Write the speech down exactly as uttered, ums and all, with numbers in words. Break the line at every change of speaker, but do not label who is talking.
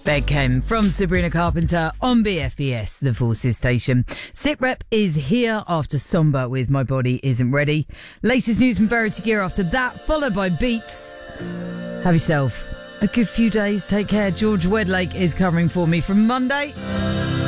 Beg Chem from Sabrina Carpenter on B F B S, the Forces station. SitRep is here after Somber with My Body Isn't Ready. Latest news from Verity Gear after that, followed by Beats. Have yourself a good few days. Take care. George Wedlake is covering for me from Monday.